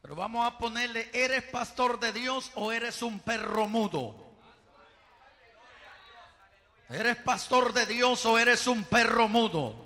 Pero vamos a ponerle: ¿eres pastor de Dios o eres un perro mudo? ¿Eres pastor de Dios o eres un perro mudo?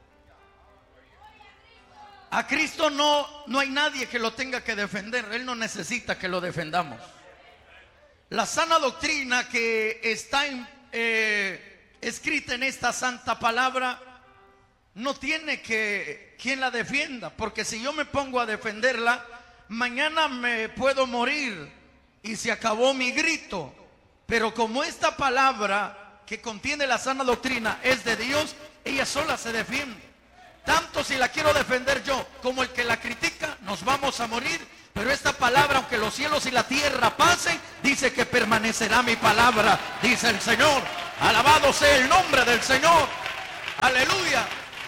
A Cristo no hay nadie que lo tenga que defender. Él no necesita que lo defendamos. La sana doctrina que está escrita en esta santa palabra no tiene que quien la defienda, porque si yo me pongo a defenderla, mañana me puedo morir y se acabó mi grito. Pero como esta palabra que contiene la sana doctrina es de Dios, ella sola se defiende. Tanto si la quiero defender yo como el que la critica, nos vamos a morir. Pero esta palabra, aunque los cielos y la tierra pasen, dice que permanecerá mi palabra, dice el Señor. Alabado sea el nombre del Señor. Aleluya.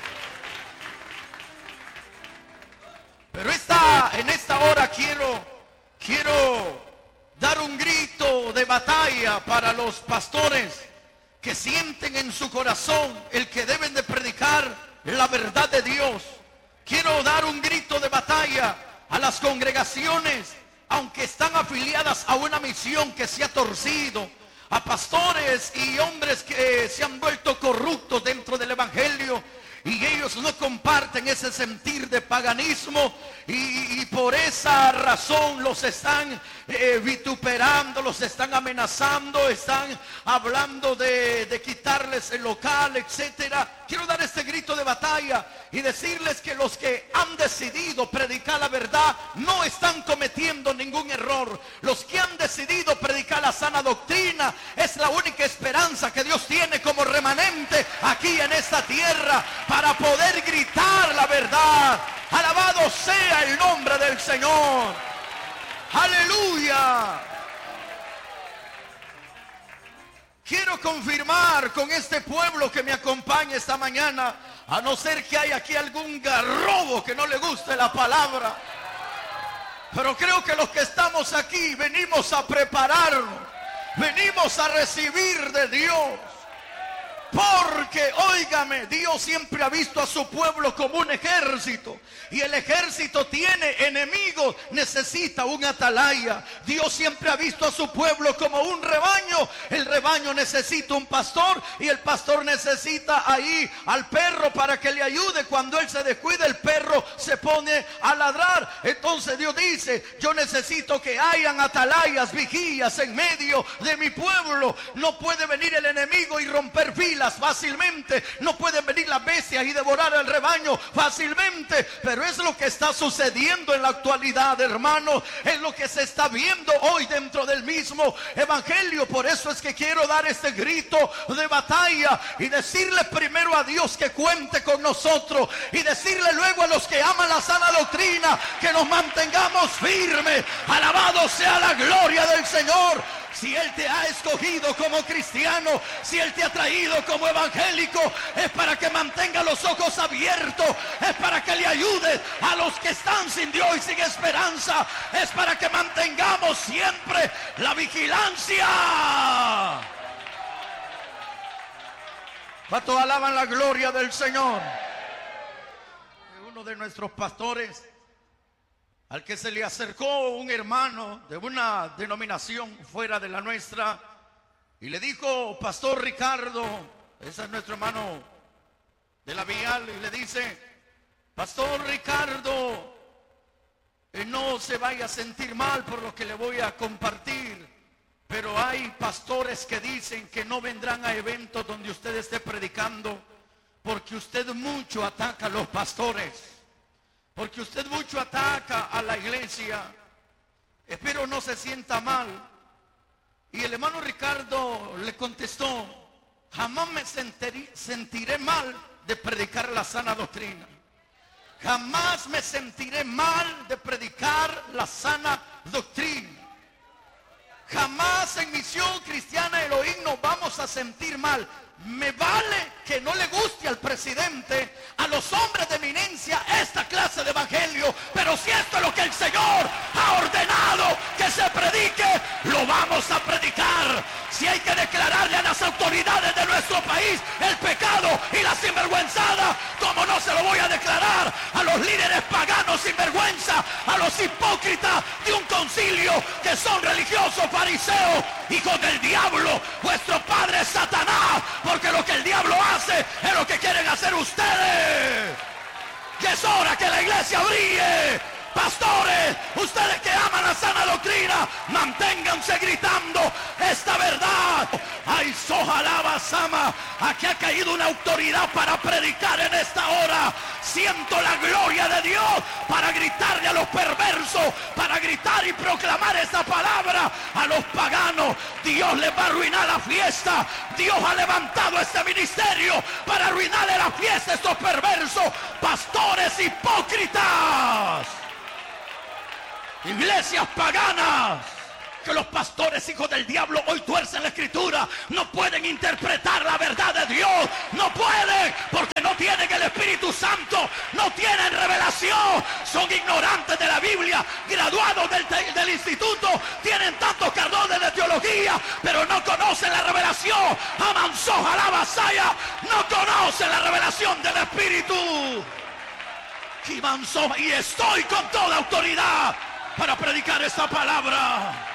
Pero en esta hora quiero dar un grito de batalla para los pastores que sienten en su corazón el que deben de predicar la verdad de Dios. Quiero dar un grito de batalla a las congregaciones, aunque están afiliadas a una misión que se ha torcido, a pastores y hombres que se han vuelto corruptos dentro del evangelio, y ellos no comparten ese sentir de paganismo, y por esa razón los están vituperando, los están amenazando, están hablando de quitarles el local, etcétera. Quiero dar este grito de batalla y decirles que los que han decidido predicar la verdad no están cometiendo ningún error. Los que han decidido predicar la sana doctrina es la única esperanza que Dios tiene como remanente aquí en esta tierra para poder gritar la verdad. Alabado sea el nombre del Señor. Aleluya. Quiero confirmar con este pueblo que me acompaña esta mañana, a no ser que haya aquí algún garrobo que no le guste la palabra, pero creo que los que estamos aquí venimos a prepararnos, venimos a recibir de Dios. Porque, óigame, Dios siempre ha visto a su pueblo como un ejército, y el ejército tiene enemigos, necesita un atalaya. Dios siempre ha visto a su pueblo como un rebaño, el rebaño necesita un pastor, y el pastor necesita ahí al perro para que le ayude. Cuando él se descuida, el perro se pone a ladrar. Entonces Dios dice: yo necesito que hayan atalayas, vigías en medio de mi pueblo. No puede venir el enemigo y romper filas fácilmente, no pueden venir las bestias y devorar el rebaño fácilmente. Pero es lo que está sucediendo en la actualidad, hermano, es lo que se está viendo hoy dentro del mismo evangelio. Por eso es que quiero dar este grito de batalla y decirle primero a Dios que cuente con nosotros, y decirle luego a los que aman la sana doctrina que nos mantengamos firmes. Alabado sea la gloria del Señor. Si Él te ha escogido como cristiano, si Él te ha traído como evangélico, es para que mantenga los ojos abiertos, es para que le ayudes a los que están sin Dios y sin esperanza, es para que mantengamos siempre la vigilancia. ¿Cuántos alaban la gloria del Señor? Uno de nuestros pastores, al que se le acercó un hermano de una denominación fuera de la nuestra y le dijo: Pastor Ricardo, ese es nuestro hermano de la Vial, y le dice: Pastor Ricardo, no se vaya a sentir mal por lo que le voy a compartir, pero hay pastores que dicen que no vendrán a eventos donde usted esté predicando, porque usted mucho ataca a los pastores, porque usted mucho ataca a la iglesia. Espero no se sienta mal. Y el hermano Ricardo le contestó: jamás me sentiré mal de predicar la sana doctrina. Jamás me sentiré mal de predicar la sana doctrina. Jamás en Misión Cristiana Elohim nos vamos a sentir mal. Me vale que no le guste al presidente, a los hombres de eminencia, esta clase de evangelio, pero si esto es lo que el Señor ha ordenado que se predique, lo vamos a predicar. Si hay que declararle a las autoridades de nuestro país el pecado y la sinvergüenzada, como no se lo lo voy a declarar a los líderes paganos sin vergüenza, a los hipócritas de un concilio que son religiosos, fariseos, hijos del diablo. Vuestro padre es Satanás, porque lo que el diablo hace es lo que quieren hacer ustedes. Que es hora que la iglesia brille. Pastores, ustedes que aman la sana doctrina, manténganse gritando esta verdad. Ay, sojalaba Sama, aquí ha caído una autoridad para predicar en esta hora. Siento la gloria de Dios para gritarle a los perversos, para gritar y proclamar esta palabra a los paganos. Dios les va a arruinar la fiesta. Dios ha levantado este ministerio para arruinarle la fiesta a estos perversos pastores hipócritas. Iglesias paganas, que los pastores hijos del diablo hoy tuercen la escritura, no pueden interpretar la verdad de Dios, no pueden, porque no tienen el Espíritu Santo, no tienen revelación, son ignorantes de la Biblia, graduados del instituto, tienen tantos cardones de teología, pero no conocen la revelación. Amansoja la vasalla, no conocen la revelación del Espíritu. Y estoy con toda autoridad para predicar esta palabra.